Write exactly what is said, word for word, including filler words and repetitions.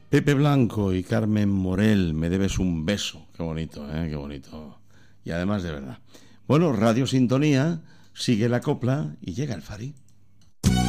Pepe Blanco y Carmen Morel, me debes un beso. Qué bonito, ¿eh? Qué bonito. Y además de verdad. Bueno, Radio Sintonía, sigue la copla y llega el Fari.